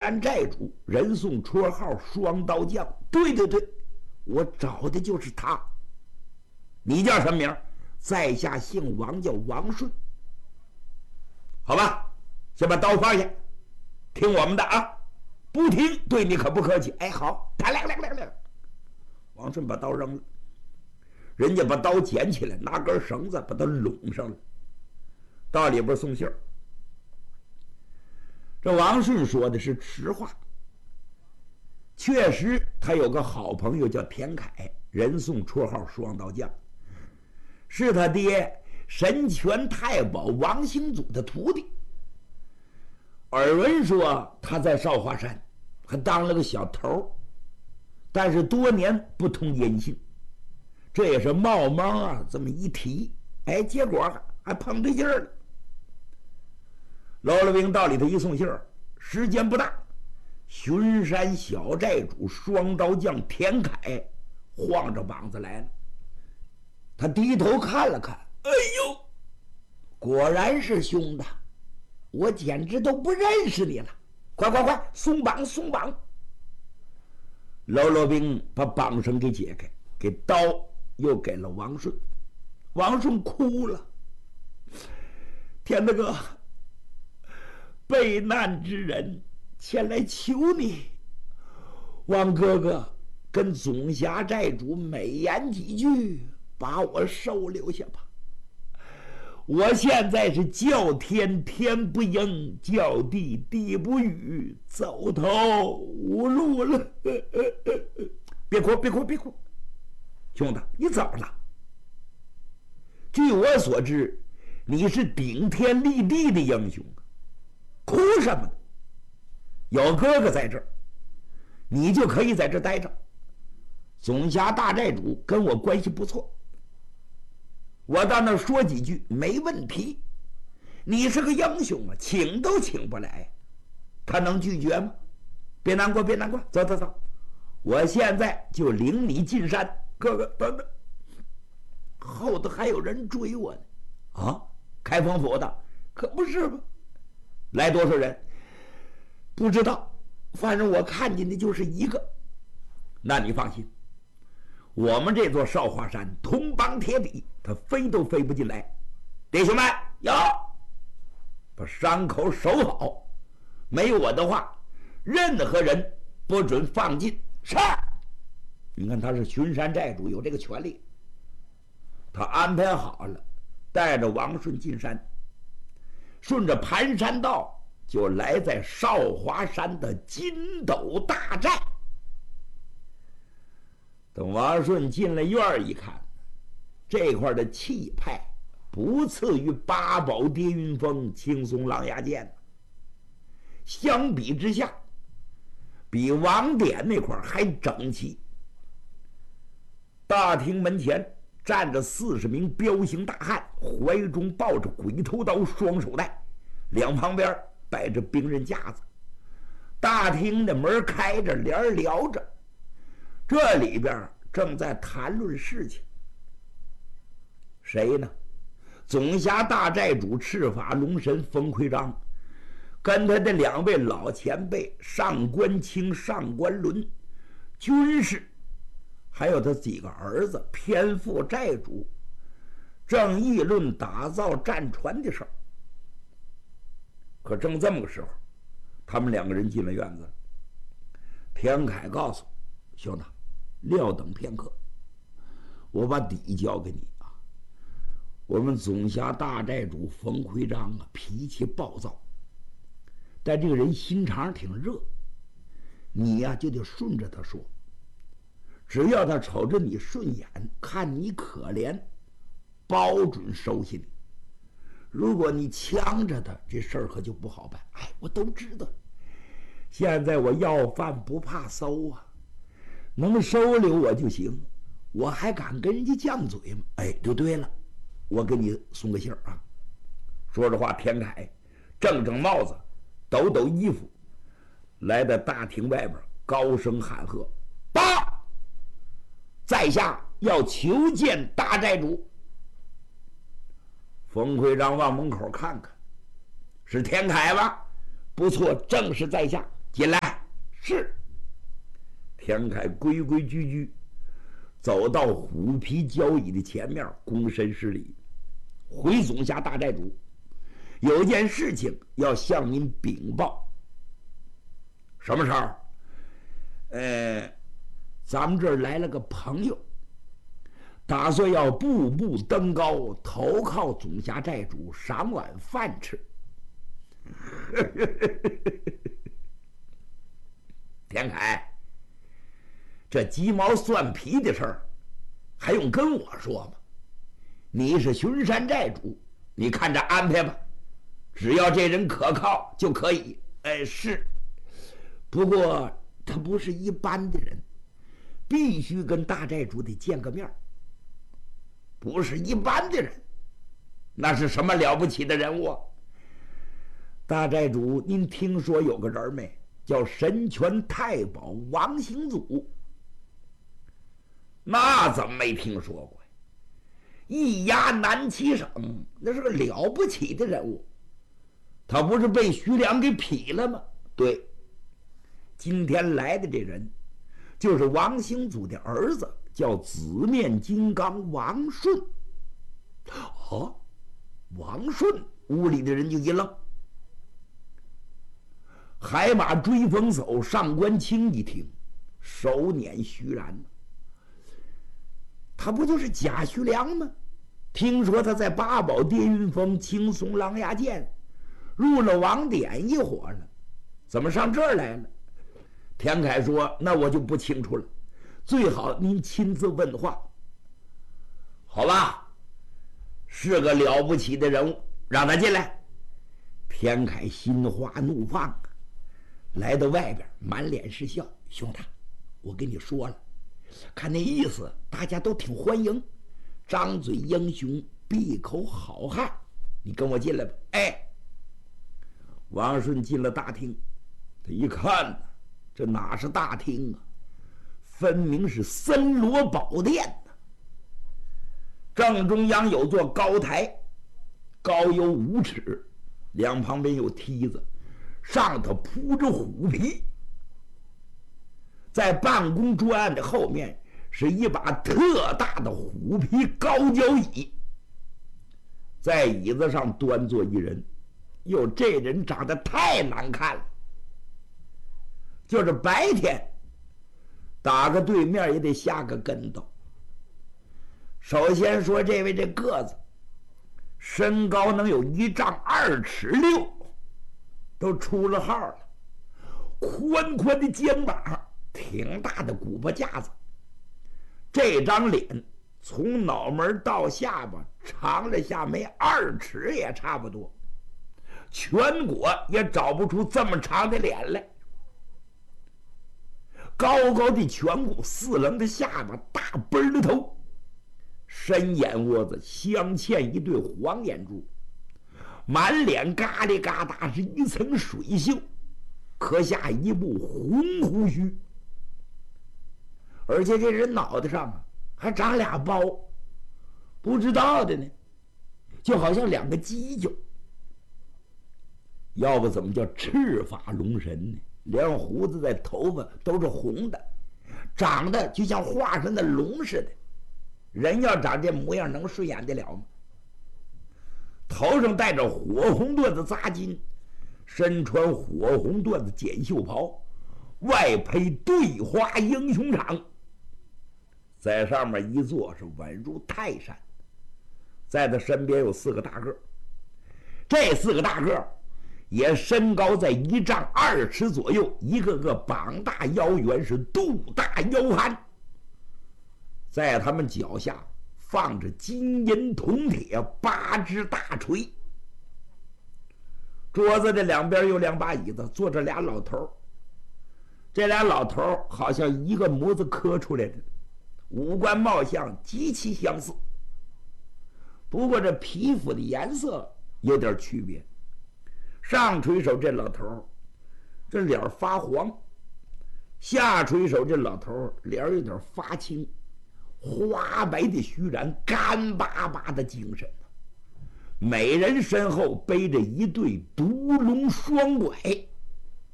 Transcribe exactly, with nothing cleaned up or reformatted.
山寨主，人送绰号双刀将。对对对，我找的就是他。你叫什么名？在下姓王，叫王顺。好吧，先把刀放下，听我们的啊！不听对你可不客气。哎，好，啪亮亮亮亮。王顺把刀扔了，人家把刀捡起来，拿根绳子把它拢上了，到里边送信儿。这王顺说的是实话，确实他有个好朋友叫田凯，人送绰号双刀将，是他爹神拳太保王兴祖的徒弟。耳闻说他在少华山还当了个小头，但是多年不通音信，这也是冒冒啊这么一提，哎，结果还碰对劲儿了。喽啰兵到里头一送信儿，时间不大，巡山小寨主双刀将田凯晃着膀子来了。他低头看了看，哎呦，果然是兄的，我简直都不认识你了！快快快，松绑松绑！喽啰兵把绑绳给解开，给刀又给了王顺。王顺哭了：“田大哥，备难之人前来求你，王哥哥跟总辖寨主美言几句，把我收留下吧。我现在是叫天天不应，叫地地不语，走投无路了。别哭别哭别哭，兄弟，你怎么了？据我所知，你是顶天立地的英雄，哭什么呢？有哥哥在这儿，你就可以在这儿待着。总辖大寨主跟我关系不错，我到那儿说几句没问题。你是个英雄啊，请都请不来，他能拒绝吗？别难过别难过，走走走，我现在就领你进山。哥哥等等，后头还有人追我呢。啊，开封府的？可不是吧？来多少人？不知道，反正我看见的就是一个。那你放心，我们这座少华山铜帮铁壁，他飞都飞不进来。弟兄们，有，把伤口守好，没有我的话，任何人不准放进。是。你看他是巡山寨主，有这个权利。他安排好了，带着王顺进山，顺着盘山道就来在少华山的金斗大寨。等王顺进了院儿一看，这块的气派不次于八宝跌云峰、青松狼牙剑，相比之下，比王典那块还整齐。大厅门前站着四十名彪形大汉，怀中抱着鬼头刀，双手带，两旁边摆着兵刃架子。大厅的门开着，帘聊着，这里边正在谈论事情。谁呢？总辖大寨主赤发龙神冯奎章，跟他的两位老前辈上官清、上官伦，军士，还有他几个儿子偏副寨主，正议论打造战船的事儿。可正这么个时候，他们两个人进了院子。田凯告诉兄弟，料等片刻，我把底交给你啊。我们总辖大寨主冯奎章啊，脾气暴躁，但这个人心肠挺热，你呀、啊、就得顺着他说。只要他瞅着你顺眼，看你可怜，包准收下你。如果你呛着他，这事儿可就不好办。哎，我都知道，现在我要饭不怕馊啊，能收留我就行，我还敢跟人家犟嘴吗？哎，就对了，我给你送个信儿啊。说着话，田凯正正帽子，抖抖衣服，来到大厅外边，高声喊喝：报！在下要求见大寨主。冯奎章往门口看看，是田凯吧？不错，正是在下。进来。 是。田凯规规矩矩走到虎皮交椅的前面，躬身施礼：“回总辖大寨主，有件事情要向您禀报。”“什么事儿？”“呃，咱们这儿来了个朋友，打算要步步登高，投靠总辖寨主，赏碗饭吃。”田凯，这鸡毛蒜皮的事儿还用跟我说吗？你是巡山寨主，你看着安排吧，只要这人可靠就可以。哎，是，不过他不是一般的人，必须跟大寨主得见个面。不是一般的人，那是什么了不起的人物？大寨主，您听说有个人没？叫神拳太保王行祖。那怎么没听说过呀？一压南七省，那是个了不起的人物。他不是被徐良给劈了吗？对，今天来的这人就是王行祖的儿子，叫紫面金刚王顺。哦，王顺，屋里的人就一愣。海马追风叟上官清一听，手捻徐然，他不就是贾徐良吗？听说他在八宝跌云峰青松狼牙剑入了王典一伙了，怎么上这儿来了？田凯说：“那我就不清楚了，最好您亲自问话。”好吧，是个了不起的人物，让他进来。田凯心花怒放啊，来到外边，满脸是笑：“兄弟，我跟你说了，看那意思，大家都挺欢迎，张嘴英雄，闭口好汉，你跟我进来吧。”哎，王顺进了大厅，他一看呢，这哪是大厅啊，分明是森罗宝殿呢。正中央有座高台，高有五尺，两旁边有梯子，上头铺着虎皮。在办公桌案的后面是一把特大的虎皮高脚椅，在椅子上端坐一人。哟，这人长得太难看了，就是白天打个对面也得下个跟头。首先说这位这个子，身高能有一丈二尺六，都出了号了。宽宽的肩膀，挺大的骨膊架子，这张脸从脑门到下巴长了下没二尺也差不多，全国也找不出这么长的脸来。高高的颧骨，四棱的下巴，大奔的头，深眼窝子镶嵌一对黄眼珠，满脸嘎里嘎达是一层水袖，刻下一部红胡须。而且这人脑袋上啊还长俩包，不知道的呢，就好像两个犄角。要不怎么叫赤发龙神呢？连胡子在头发都是红的，长得就像画上的龙似的。人要长这模样能顺眼得了吗？头上戴着火红缎子扎巾，身穿火红缎子剪袖袍，外配对花英雄氅，在上面一坐是稳如泰山。在他身边有四个大个，这四个大个也身高在一丈二尺左右，一个个膀大腰圆，是肚大腰憨。在他们脚下放着金银铜铁八只大锤。桌子的两边有两把椅子，坐着俩老头。这俩老头好像一个模子刻出来的，五官貌相极其相似，不过这皮肤的颜色有点区别。上垂手这老头这脸发黄，下垂手这老头脸有点发青，花白的须髯，干巴巴的精神。每人身后背着一对独龙双拐，